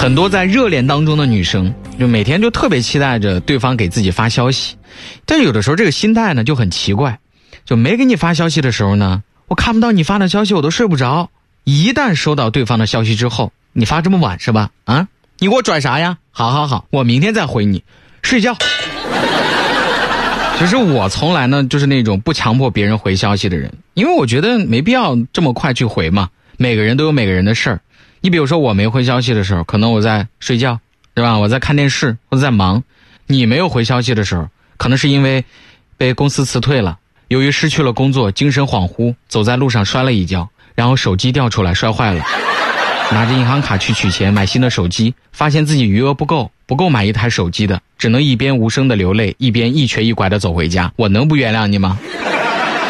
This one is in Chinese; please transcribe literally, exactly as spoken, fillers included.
很多在热恋当中的女生，就每天就特别期待着对方给自己发消息，但有的时候这个心态呢就很奇怪，就没给你发消息的时候呢，我看不到你发的消息我都睡不着，一旦收到对方的消息之后，你发这么晚是吧？啊，你给我拽啥呀？好好好，我明天再回你，睡觉。其实我从来呢就是那种不强迫别人回消息的人，因为我觉得没必要这么快去回嘛，每个人都有每个人的事儿。你比如说我没回消息的时候，可能我在睡觉，对吧？我在看电视或者在忙。你没有回消息的时候，可能是因为被公司辞退了，由于失去了工作，精神恍惚，走在路上摔了一跤，然后手机掉出来摔坏了，拿着银行卡去取钱买新的手机，发现自己余额不够，不够买一台手机的，只能一边无声的流泪，一边一瘸一拐的走回家。我能不原谅你吗？